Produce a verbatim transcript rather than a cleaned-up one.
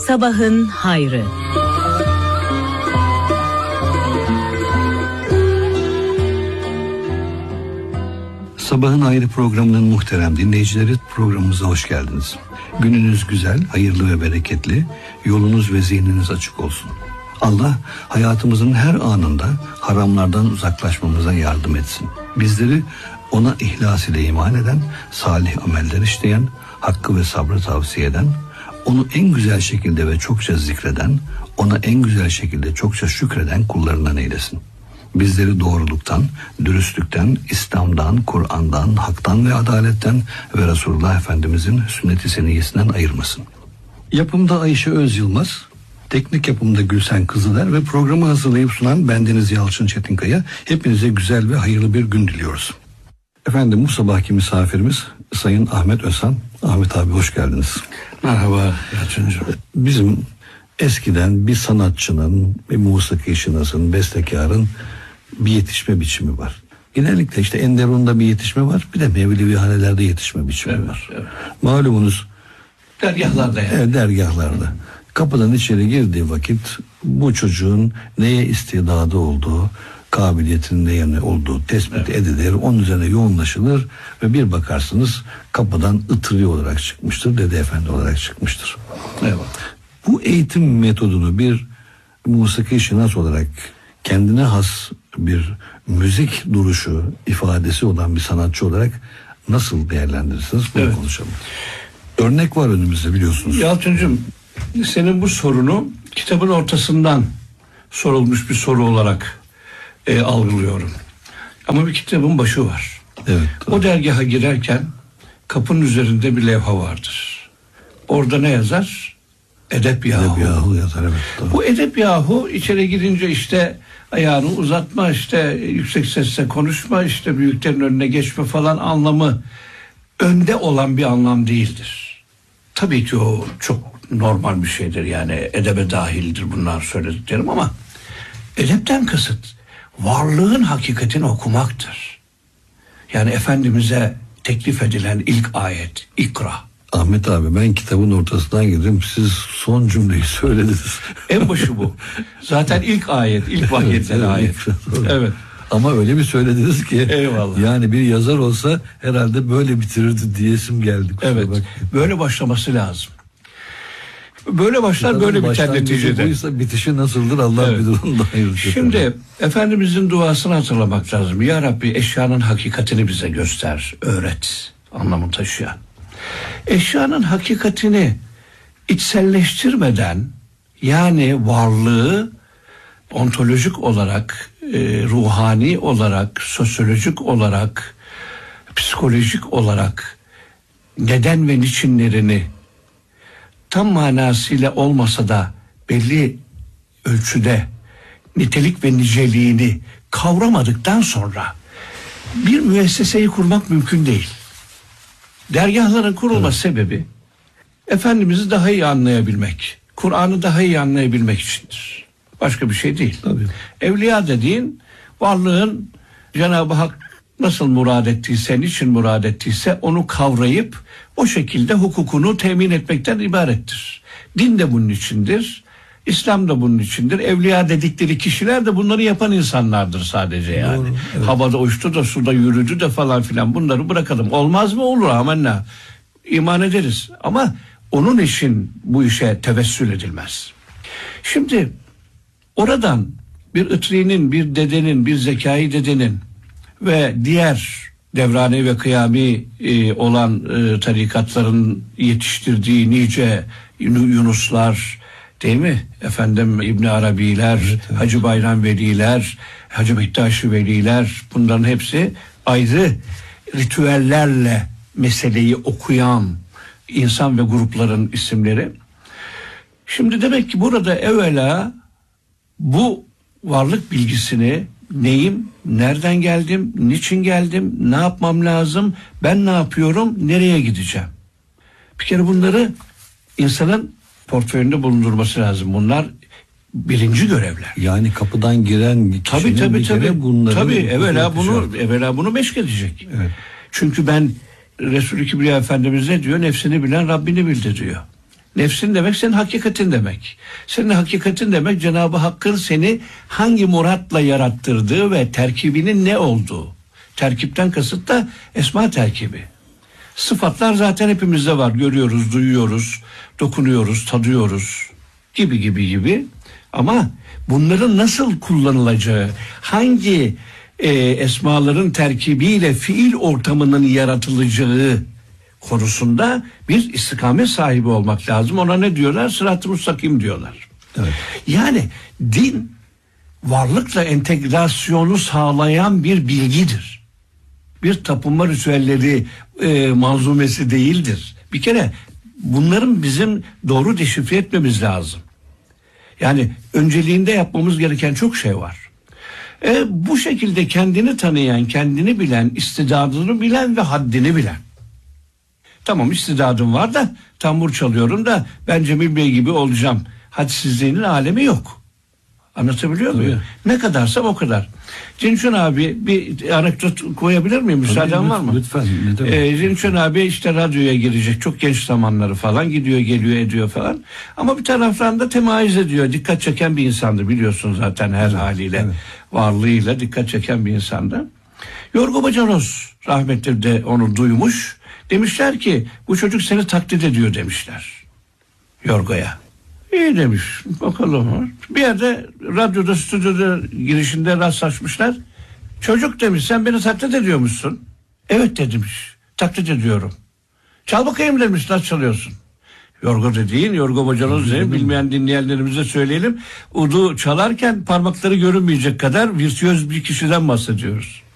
Sabahın hayrı. Sabahın Hayrı programının muhterem dinleyicileri, programımıza hoş geldiniz. Gününüz güzel, hayırlı ve bereketli, yolunuz ve zihniniz açık olsun. Allah hayatımızın her anında haramlardan uzaklaşmamıza yardım etsin. Bizleri ona ihlas ile iman eden, salih ameller işleyen, hakkı ve sabrı tavsiye eden, onu en güzel şekilde ve çokça zikreden, ona en güzel şekilde çokça şükreden kullarından eylesin. Bizleri doğruluktan, dürüstlükten, İslam'dan, Kur'an'dan, haktan ve adaletten ve Resulullah Efendimizin sünnet-i seniyyesinden ayırmasın. Yapımda Ayşe Öz Yılmaz, teknik yapımda Gülsen Kızıler ve programı hazırlayıp sunan bendeniz Yalçın Çetinkaya. Hepinize güzel ve hayırlı bir gün diliyoruz. Efendim, bu sabahki misafirimiz Sayın Ahmet Özhan. Ahmet abi, hoş geldiniz. Merhaba Yalçıncığım. Bizim eskiden bir sanatçının, bir musikişinasın, bestekarın bir yetişme biçimi var. Genellikle işte Enderun'da bir yetişme var, bir de Mevlevihanelerde yetişme biçimi evet, var. Evet. Malumunuz dergahlarda yani. Evet, dergahlarda. Kapıdan içeri girdiği vakit bu çocuğun neye istidadı olduğu, kabiliyetinin ne yanı olduğu tespit evet. edilir, onun üzerine yoğunlaşılır ve bir bakarsınız kapıdan ıtırı olarak çıkmıştır, dede efendi olarak çıkmıştır. Evet. Bu eğitim metodunu bir musiki şinas olarak kendine has bir müzik duruşu, ifadesi olan bir sanatçı olarak nasıl değerlendirirsiniz? Bunu evet. konuşalım. Örnek var önümüzde, biliyorsunuz. Yalçıncığım, senin bu sorunu kitabın ortasından sorulmuş bir soru olarak e, algılıyorum. Ama bir kitabın başı var. Evet. O dergaha girerken kapının üzerinde bir levha vardır. Orada ne yazar? Edep yahu. Edep yahu yazar, evet. Doğru. Bu edep yahu içeri girince işte ayağını uzatma, işte yüksek sesle konuşma, işte büyüklerin önüne geçme falan anlamı önde olan bir anlam değildir. Tabii ki o çok normal bir şeydir, yani edebe dahildir bunlar söylediklerim, ama edepten kasıt varlığın hakikatini okumaktır. Yani Efendimiz'e teklif edilen ilk ayet, ikra. Ahmet abi, ben kitabın ortasından girdim, siz son cümleyi söylediniz. En başı bu. Zaten ilk ayet, ilk vahiyetten evet, ayet. Evet. Ama öyle bir söylediniz ki. Eyvallah. Yani bir yazar olsa herhalde böyle bitirirdi diyesim geldi. Evet. Bak. Böyle başlaması lazım. Böyle başlar, kitabın böyle biter neticede. Buysa bitişi nasıldır Allah evet. bilir, onu da hayır. Şimdi Efendimizin duasını hatırlamak lazım. Ya Rabbi, eşyanın hakikatini bize göster, öğret anlamı taşıyan. Eşyanın hakikatini içselleştirmeden, yani varlığı ontolojik olarak, e, ruhani olarak, sosyolojik olarak, psikolojik olarak neden ve niçinlerini tam manasıyla olmasa da belli ölçüde nitelik ve niceliğini kavramadıktan sonra bir müesseseyi kurmak mümkün değil. Dergahların kurulma evet. sebebi Efendimiz'i daha iyi anlayabilmek, Kur'an'ı daha iyi anlayabilmek içindir. Başka bir şey değil. Tabii. Evliya dediğin varlığın Cenab-ı Hak nasıl murad ettiyse, niçin murad ettiyse onu kavrayıp o şekilde hukukunu temin etmekten ibarettir. Din de bunun içindir, İslam da bunun içindir. Evliya dedikleri kişiler de bunları yapan insanlardır sadece yani. Doğru, evet. Havada uçtu da suda yürüdü de falan filan, bunları bırakalım. Olmaz mı? Olur, amenna. İman ederiz. Ama onun için bu işe tevessül edilmez. Şimdi oradan bir Itri'nin, bir dedenin, bir Zekai dedenin ve diğer devrani ve kıyami e, olan e, tarikatların yetiştirdiği nice Yunuslar, değil mi? Efendim İbn Arabiler, evet, evet. Hacı Bayram Veliler, Hacı Bektaşi Veliler, bunların hepsi ayrı ritüellerle meseleyi okuyan insan ve grupların isimleri. Şimdi demek ki burada evvela bu varlık bilgisini, neyim, nereden geldim, niçin geldim, ne yapmam lazım, ben ne yapıyorum, nereye gideceğim? Bir kere bunları insanın portföyünde bulundurması lazım. Bunlar birinci görevler. Yani kapıdan giren kişinin tabii, tabii, bir tabii. kere bunları... Tabii evvela bunu, evvela bunu meşk edecek. Evet. Çünkü ben Resul-i Kibriya Efendimiz ne diyor? Nefsini bilen Rabbini bildi diyor. Nefsin demek senin hakikatin demek. Senin hakikatin demek Cenab-ı Hakk'ın seni hangi muratla yarattırdığı ve terkibinin ne olduğu. Terkipten kasıt da esma terkibi. Sıfatlar zaten hepimizde var. Görüyoruz, duyuyoruz, dokunuyoruz, tadıyoruz gibi gibi gibi. Ama bunların nasıl kullanılacağı, hangi e, esmaların terkibiyle fiil ortamının yaratılacağı konusunda bir istikamet sahibi olmak lazım. Ona ne diyorlar? Sırat-ı müstakim diyorlar. Evet. Yani din varlıkla entegrasyonu sağlayan bir bilgidir. Bir tapınma ritüelleri e, manzumesi değildir. Bir kere bunların bizim doğru deşifre etmemiz lazım. Yani önceliğinde yapmamız gereken çok şey var. E, bu şekilde kendini tanıyan, kendini bilen, istidadını bilen ve haddini bilen. Tamam, istidadım var da tambur çalıyorum da ben Cemil Bey gibi olacağım. Hadsizliğinin alemi yok. Anlatabiliyor muyum? Tabii. Ne kadarsam o kadar. Cinçun abi bir anekdot koyabilir miyim? Müsaaden var mı? Lütfen. Ee, Cinçun abi işte radyoya girecek. Çok genç zamanları falan. Gidiyor, geliyor, ediyor falan. Ama bir taraftan da temayüz ediyor. Dikkat çeken bir insandı. Biliyorsun zaten her evet, haliyle. Evet. Varlığıyla dikkat çeken bir insandı. Yorgo Bacanos rahmetli de onu duymuş. Demişler ki bu çocuk seni taklit ediyor demişler. Yorgo'ya. İyi demiş. Bakalım. Bir yerde radyoda, stüdyoda girişinde rastlaşmışlar. Çocuk demiş, sen beni taklit ediyormuşsun. Evet demiş. Taklit ediyorum. Çal bakayım demiş, nasıl çalıyorsun? Yorgo dediğin, Yorgo Bacanos dediğin, bilmeyen dinleyenlerimize söyleyelim. Udu çalarken parmakları görünmeyecek kadar virtüöz bir kişiden bahsediyoruz.